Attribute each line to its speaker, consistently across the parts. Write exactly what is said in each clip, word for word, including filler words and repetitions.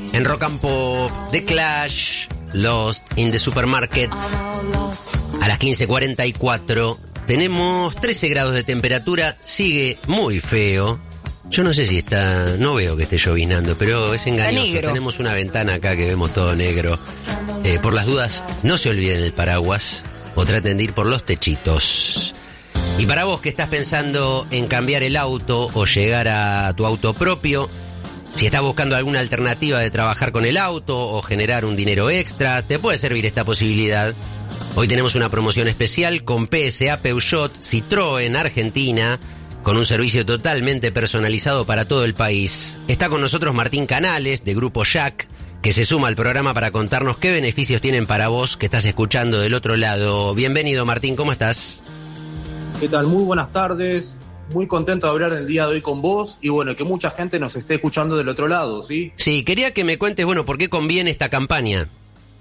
Speaker 1: En Rock and Pop, The Clash, Lost in the Supermarket. A las quince cuarenta y cuatro tenemos trece grados de temperatura, sigue muy feo. Yo no sé si está, no veo que esté llovinando, pero es engañoso. Tenemos una ventana acá que vemos todo negro. Eh, por las dudas, no se olviden el paraguas o traten de ir por los techitos. Y para vos que estás pensando en cambiar el auto o llegar a tu auto propio, si estás buscando alguna alternativa de trabajar con el auto o generar un dinero extra, te puede servir esta posibilidad. Hoy tenemos una promoción especial con P S A Peugeot Citroën Argentina, con un servicio totalmente personalizado para todo el país. Está con nosotros Martín Canales, de Grupo Jack, que se suma al programa para contarnos qué beneficios tienen para vos que estás escuchando del otro lado. Bienvenido, Martín, ¿cómo estás?
Speaker 2: ¿Qué tal? Muy buenas tardes. Muy contento de hablar el día de hoy con vos y bueno, que mucha gente nos esté escuchando del otro lado, ¿sí?
Speaker 1: Sí, quería que me cuentes, bueno, ¿por qué conviene esta campaña?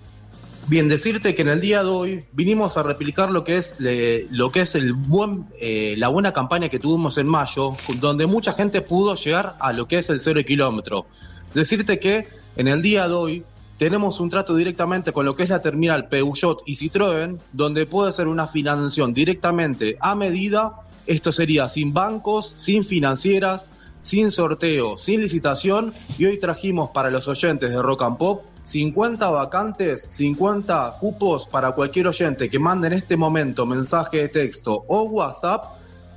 Speaker 2: Bien, decirte que en el día de hoy vinimos a replicar lo que es le, lo que es el buen eh, la buena campaña que tuvimos en mayo, donde mucha gente pudo llegar a lo que es el cero kilómetro. Decirte que en el día de hoy tenemos un trato directamente con lo que es la terminal Peugeot y Citroën, donde puede ser una financiación directamente a medida. Esto sería sin bancos, sin financieras, sin sorteo, sin licitación. Y hoy trajimos para los oyentes de Rock and Pop cincuenta vacantes, cincuenta cupos para cualquier oyente que mande en este momento mensaje de texto o WhatsApp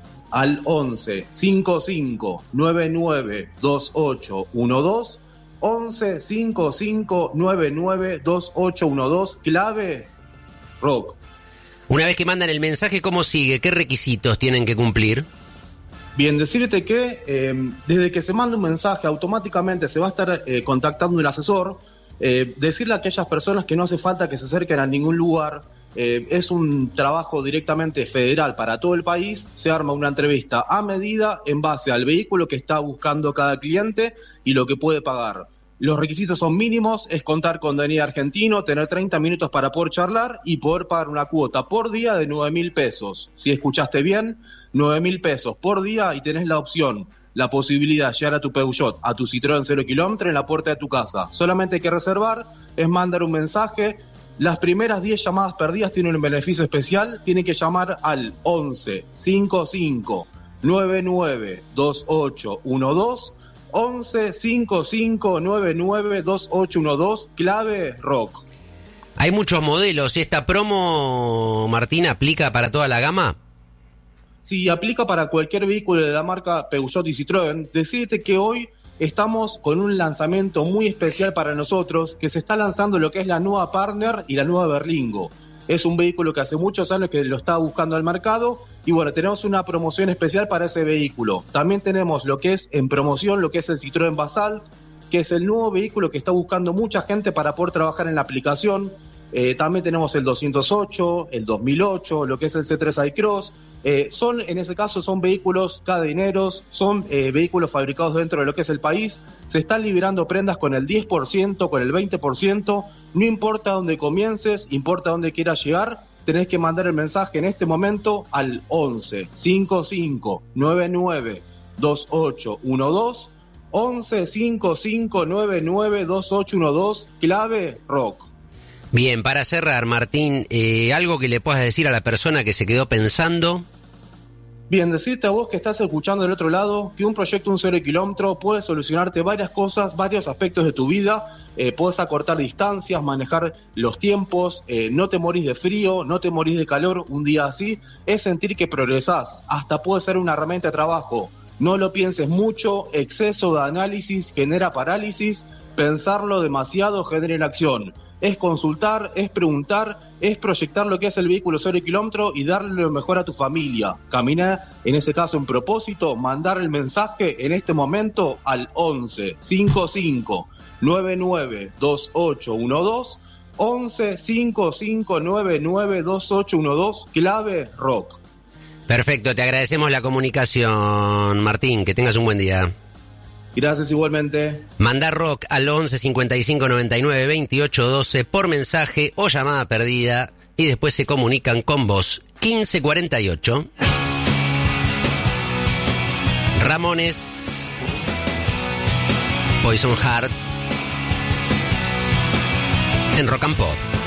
Speaker 2: al once cincuenta y cinco noventa y nueve veintiocho doce, once cincuenta y cinco noventa y nueve veintiocho doce, clave rock.
Speaker 1: Una vez que mandan el mensaje, ¿cómo sigue? ¿Qué requisitos tienen que cumplir?
Speaker 2: Bien, decirte que eh, desde que se manda un mensaje automáticamente se va a estar eh, contactando un asesor. Eh, decirle a aquellas personas que no hace falta que se acerquen a ningún lugar, eh, es un trabajo directamente federal para todo el país. Se arma una entrevista a medida en base al vehículo que está buscando cada cliente y lo que puede pagar. Los requisitos son mínimos, es contar con D N I argentino, tener treinta minutos para poder charlar y poder pagar una cuota por día de nueve mil pesos. Si escuchaste bien, nueve mil pesos por día y tenés la opción, la posibilidad de llegar a tu Peugeot, a tu Citroën cero kilómetro en la puerta de tu casa. Solamente hay que reservar, es mandar un mensaje. Las primeras diez llamadas perdidas tienen un beneficio especial. Tienen que llamar al once cincuenta y cinco noventa y nueve veintiocho doce, once cincuenta y cinco noventa y nueve veintiocho doce, clave rock.
Speaker 1: Hay muchos modelos. ¿Esta promo, Martín, aplica para toda la gama?
Speaker 2: Sí, aplica para cualquier vehículo de la marca Peugeot y Citroën. Decirte que hoy estamos con un lanzamiento muy especial para nosotros, que se está lanzando lo que es la nueva Partner y la nueva Berlingo. Es un vehículo que hace muchos años que lo está buscando al mercado y bueno, tenemos una promoción especial para ese vehículo. También tenemos lo que es en promoción, lo que es el Citroën Basal, que es el nuevo vehículo que está buscando mucha gente para poder trabajar en la aplicación. Eh, también tenemos el doscientos ocho, el dos mil ocho, lo que es el C tres iCross. Eh, son, en ese caso, son vehículos cadeneros, son eh, vehículos fabricados dentro de lo que es el país. Se están liberando prendas con el diez por ciento, con el veinte por ciento. No importa dónde comiences, importa dónde quieras llegar. Tenés que mandar el mensaje en este momento al once cincuenta y cinco noventa y nueve veintiocho doce, once cincuenta y cinco noventa y nueve veintiocho doce, clave rock.
Speaker 1: Bien, para cerrar, Martín, eh, algo que le puedas decir a la persona que se quedó pensando.
Speaker 2: Bien, decirte a vos que estás escuchando del otro lado que un proyecto un cero kilómetro puede solucionarte varias cosas, varios aspectos de tu vida. Eh, podés acortar distancias, manejar los tiempos, eh, no te morís de frío, no te morís de calor un día así. Es sentir que progresás, hasta puede ser una herramienta de trabajo. No lo pienses mucho, exceso de análisis genera parálisis, pensarlo demasiado genera inacción. Es consultar, es preguntar, es proyectar lo que es el vehículo cero kilómetro y darle lo mejor a tu familia. Caminar, en ese caso, en propósito, mandar el mensaje en este momento al once cincuenta y cinco noventa y nueve veintiocho doce, once cincuenta y cinco noventa y nueve veintiocho doce, clave rock.
Speaker 1: Perfecto, te agradecemos la comunicación, Martín, que tengas un buen día.
Speaker 2: Gracias igualmente.
Speaker 1: Mandar rock al once cincuenta y cinco noventa y nueve veintiocho doce por mensaje o llamada perdida y después se comunican con vos. quince cuarenta y ocho. Ramones, Poison Heart, en Rock and Pop.